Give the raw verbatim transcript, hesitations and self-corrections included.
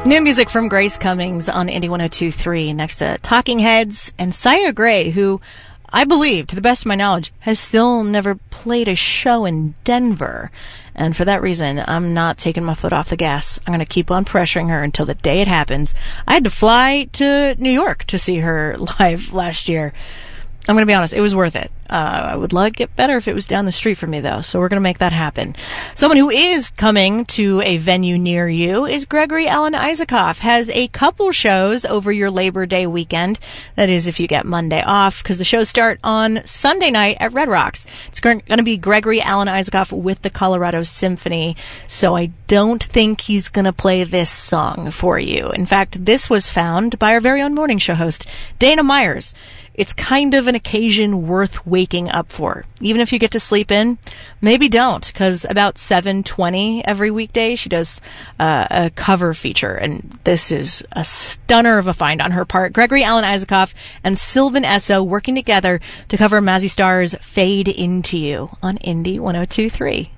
New music from Grace Cummings on Indie one oh two point three next to Talking Heads and Saya Gray, who I believe, to the best of my knowledge, has still never played a show in Denver. And for that reason, I'm not taking my foot off the gas. I'm going to keep on pressuring her until the day it happens. I had to fly to New York to see her live last year. I'm going to be honest, it was worth it. Uh, I would like it better if it was down the street from me, though, so we're going to make that happen. Someone who is coming to a venue near you is Gregory Alan Isakov. Has a couple shows over your Labor Day weekend. That is, if you get Monday off, because the shows start on Sunday night at Red Rocks. It's going to be Gregory Alan Isakov with the Colorado Symphony, so I don't think he's going to play this song for you. In fact, this was found by our very own morning show host, Dana Myers. It's kind of an occasion worth waking up for. Even if you get to sleep in, maybe don't, because about seven twenty every weekday she does uh, a cover feature, and this is a stunner of a find on her part. Gregory Alan Isakov and Sylvan Esso working together to cover Mazzy Star's Fade Into You on Indie one oh two point three.